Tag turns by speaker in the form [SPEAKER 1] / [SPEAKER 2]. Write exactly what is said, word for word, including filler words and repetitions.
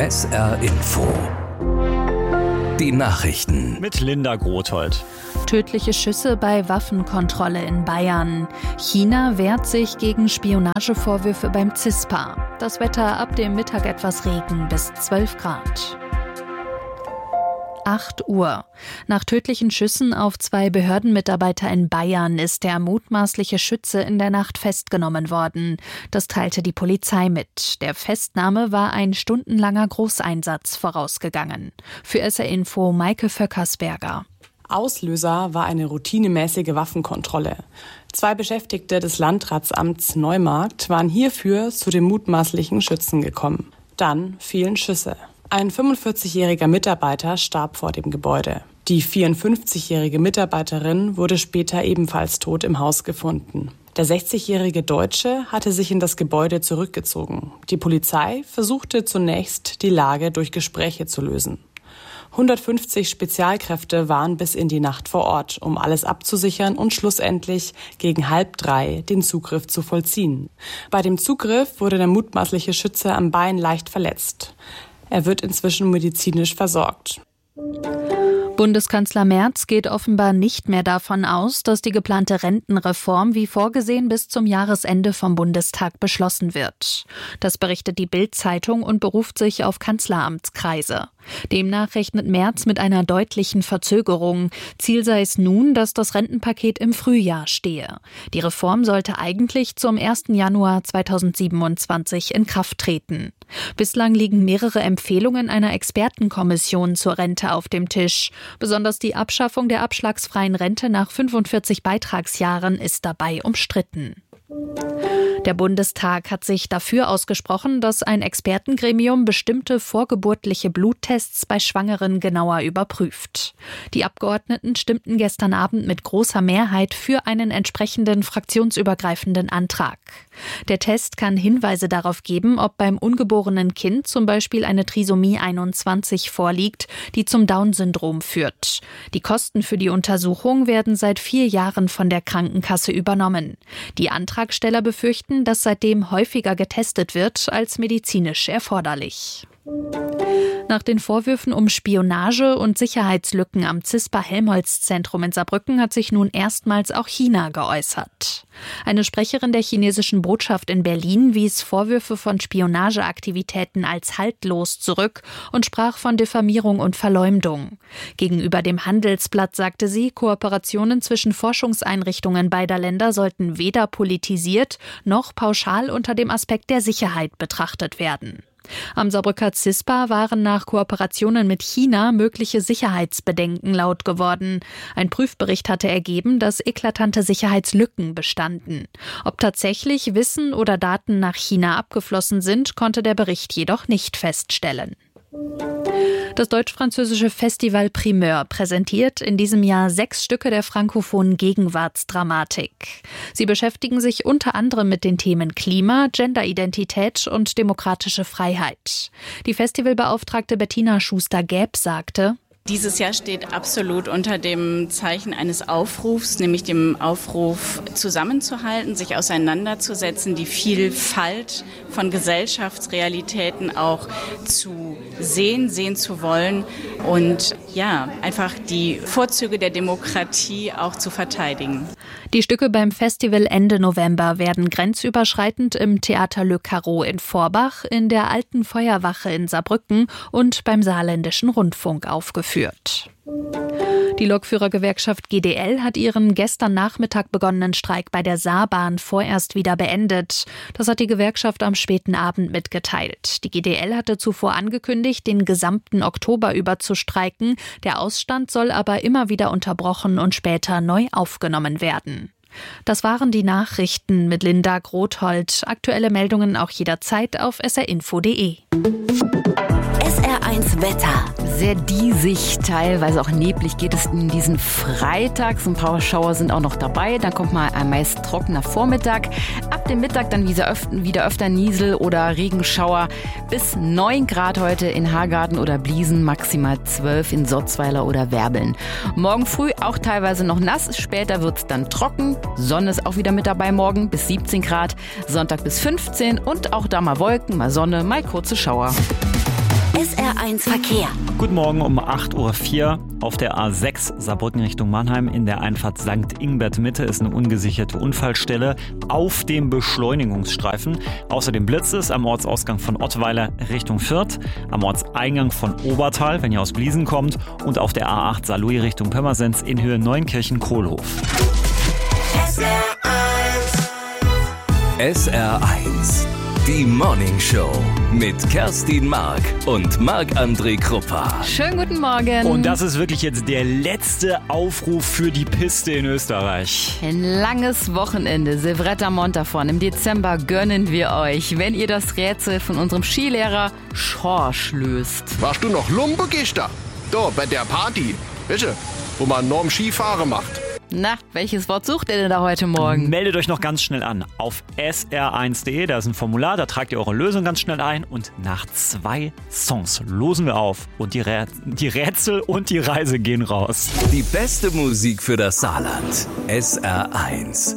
[SPEAKER 1] S R Info. Die Nachrichten.
[SPEAKER 2] Mit Linda Grothold.
[SPEAKER 3] Tödliche Schüsse bei Waffenkontrolle in Bayern. China wehrt sich gegen Spionagevorwürfe beim CISPA. Das Wetter ab dem Mittag etwas Regen bis zwölf Grad. acht Uhr. Nach tödlichen Schüssen auf zwei Behördenmitarbeiter in Bayern ist der mutmaßliche Schütze in der Nacht festgenommen worden. Das teilte die Polizei mit. Der Festnahme war ein stundenlanger Großeinsatz vorausgegangen. Für S R Info Maike Vöckersberger.
[SPEAKER 4] Auslöser war eine routinemäßige Waffenkontrolle. Zwei Beschäftigte des Landratsamts Neumarkt waren hierfür zu dem mutmaßlichen Schützen gekommen. Dann fielen Schüsse. Ein fünfundvierzigjähriger Mitarbeiter starb vor dem Gebäude. Die vierundfünfzigjährige Mitarbeiterin wurde später ebenfalls tot im Haus gefunden. Der sechzigjährige Deutsche hatte sich in das Gebäude zurückgezogen. Die Polizei versuchte zunächst, die Lage durch Gespräche zu lösen. hundertfünfzig Spezialkräfte waren bis in die Nacht vor Ort, um alles abzusichern und schlussendlich gegen halb drei den Zugriff zu vollziehen. Bei dem Zugriff wurde der mutmaßliche Schütze am Bein leicht verletzt. Er wird inzwischen medizinisch versorgt.
[SPEAKER 3] Bundeskanzler Merz geht offenbar nicht mehr davon aus, dass die geplante Rentenreform wie vorgesehen bis zum Jahresende vom Bundestag beschlossen wird. Das berichtet die Bild-Zeitung und beruft sich auf Kanzleramtskreise. Demnach rechnet Merz mit einer deutlichen Verzögerung. Ziel sei es nun, dass das Rentenpaket im Frühjahr stehe. Die Reform sollte eigentlich zum ersten Januar zweitausendsiebenundzwanzig in Kraft treten. Bislang liegen mehrere Empfehlungen einer Expertenkommission zur Rente auf dem Tisch. Besonders die Abschaffung der abschlagsfreien Rente nach fünfundvierzig Beitragsjahren ist dabei umstritten. Der Bundestag hat sich dafür ausgesprochen, dass ein Expertengremium bestimmte vorgeburtliche Bluttests bei Schwangeren genauer überprüft. Die Abgeordneten stimmten gestern Abend mit großer Mehrheit für einen entsprechenden fraktionsübergreifenden Antrag. Der Test kann Hinweise darauf geben, ob beim ungeborenen Kind zum Beispiel eine Trisomie einundzwanzig vorliegt, die zum Down-Syndrom führt. Die Kosten für die Untersuchung werden seit vier Jahren von der Krankenkasse übernommen. Die Antragsteller befürchten, dass seitdem häufiger getestet wird als medizinisch erforderlich. Nach den Vorwürfen um Spionage und Sicherheitslücken am CISPA-Helmholtz-Zentrum in Saarbrücken hat sich nun erstmals auch China geäußert. Eine Sprecherin der chinesischen Botschaft in Berlin wies Vorwürfe von Spionageaktivitäten als haltlos zurück und sprach von Diffamierung und Verleumdung. Gegenüber dem Handelsblatt sagte sie, Kooperationen zwischen Forschungseinrichtungen beider Länder sollten weder politisiert noch pauschal unter dem Aspekt der Sicherheit betrachtet werden. Am Saarbrücker CISPA waren nach Kooperationen mit China mögliche Sicherheitsbedenken laut geworden. Ein Prüfbericht hatte ergeben, dass eklatante Sicherheitslücken bestanden. Ob tatsächlich Wissen oder Daten nach China abgeflossen sind, konnte der Bericht jedoch nicht feststellen. Das deutsch-französische Festival Primeur präsentiert in diesem Jahr sechs Stücke der frankophonen Gegenwartsdramatik. Sie beschäftigen sich unter anderem mit den Themen Klima, Genderidentität und demokratische Freiheit. Die Festivalbeauftragte Bettina Schuster-Gäb sagte:
[SPEAKER 5] Dieses Jahr steht absolut unter dem Zeichen eines Aufrufs, nämlich dem Aufruf, zusammenzuhalten, sich auseinanderzusetzen, die Vielfalt von Gesellschaftsrealitäten auch zu sehen, sehen zu wollen und ja, einfach die Vorzüge der Demokratie auch zu verteidigen.
[SPEAKER 3] Die Stücke beim Festival Ende November werden grenzüberschreitend im Theater Le Carreau in Forbach, in der Alten Feuerwache in Saarbrücken und beim Saarländischen Rundfunk aufgeführt. Die Lokführergewerkschaft G D L hat ihren gestern Nachmittag begonnenen Streik bei der Saarbahn vorerst wieder beendet. Das hat die Gewerkschaft am späten Abend mitgeteilt. Die G D L hatte zuvor angekündigt, den gesamten Oktober über zu streiken. Der Ausstand soll aber immer wieder unterbrochen und später neu aufgenommen werden. Das waren die Nachrichten mit Linda Grothold. Aktuelle Meldungen auch jederzeit auf s r info punkt d e.
[SPEAKER 6] S R eins Wetter.
[SPEAKER 7] Sehr diesig, teilweise auch neblig geht es in diesen Freitag. So ein paar Schauer sind auch noch dabei. Dann kommt mal ein meist trockener Vormittag. Ab dem Mittag dann wieder öfter, wieder öfter Niesel- oder Regenschauer. Bis neun Grad heute in Hagarten oder Bliesen, maximal zwölf in Sotzweiler oder Werbeln. Morgen früh auch teilweise noch nass. Später wird es dann trocken. Sonne ist auch wieder mit dabei morgen bis siebzehn Grad. Sonntag bis fünfzehn und auch da mal Wolken, mal Sonne, mal kurze Schauer.
[SPEAKER 6] S R eins Verkehr.
[SPEAKER 2] Guten Morgen um acht Uhr vier auf der A sechs Saarbrücken Richtung Mannheim. In der Einfahrt Sankt Ingbert Mitte ist eine ungesicherte Unfallstelle auf dem Beschleunigungsstreifen. Außerdem blitzt es am Ortsausgang von Ottweiler Richtung Fürth, am Ortseingang von Obertal, wenn ihr aus Bliesen kommt, und auf der A acht Saarlouis Richtung Pirmasens in Höhe Neunkirchen-Kohlhof.
[SPEAKER 6] S R eins.
[SPEAKER 1] S R eins. Die Morning Show mit Kerstin Mark und Marc-André Kruppa.
[SPEAKER 7] Schönen guten Morgen.
[SPEAKER 2] Und das ist wirklich jetzt der letzte Aufruf für die Piste in Österreich.
[SPEAKER 7] Ein langes Wochenende, Silvretta Montafon. Im Dezember gönnen wir euch, wenn ihr das Rätsel von unserem Skilehrer Schorsch löst.
[SPEAKER 8] Warst du noch Lumpe gestern? Da, bei der Party. Weißt du, wo man Norm Skifahren macht.
[SPEAKER 7] Na, welches Wort sucht ihr denn da heute Morgen?
[SPEAKER 2] Meldet euch noch ganz schnell an auf S R eins Punkt de, da ist ein Formular, da tragt ihr eure Lösung ganz schnell ein und nach zwei Songs losen wir auf und die, Rä- die Rätsel und die Reise gehen raus.
[SPEAKER 1] Die beste Musik für das Saarland. S R eins.